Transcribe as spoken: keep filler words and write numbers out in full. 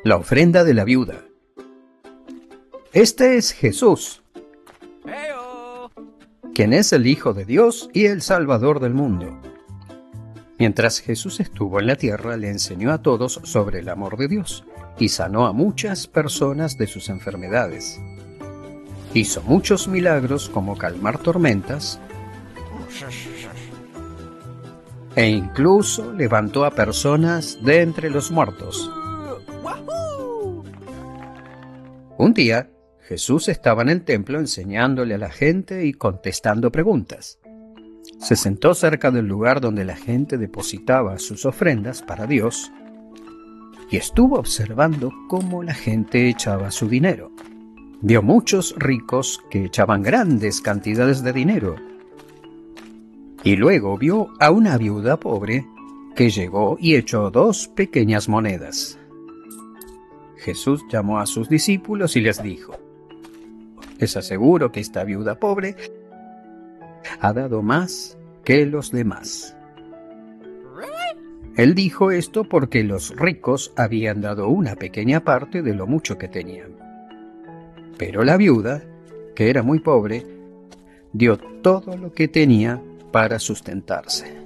La ofrenda de la viuda. Este es Jesús, quien es el Hijo de Dios y el Salvador del mundo. Mientras Jesús estuvo en la tierra, le enseñó a todos sobre el amor de Dios y sanó a muchas personas de sus enfermedades. Hizo muchos milagros como calmar tormentas e incluso levantó a personas de entre los muertos. Un día, Jesús estaba en el templo enseñándole a la gente y contestando preguntas. Se sentó cerca del lugar donde la gente depositaba sus ofrendas para Dios y estuvo observando cómo la gente echaba su dinero. Vio muchos ricos que echaban grandes cantidades de dinero y luego vio a una viuda pobre que llegó y echó dos pequeñas monedas. Jesús llamó a sus discípulos y les dijo: les aseguro que esta viuda pobre ha dado más que los demás. Él dijo esto porque los ricos habían dado una pequeña parte de lo mucho que tenían. Pero la viuda, que era muy pobre, dio todo lo que tenía para sustentarse.